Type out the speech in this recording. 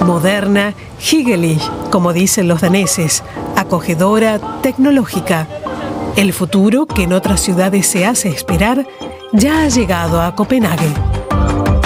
Moderna, hyggelig, como dicen los daneses, acogedora, tecnológica. El futuro, que en otras ciudades se hace esperar, ya ha llegado a Copenhague.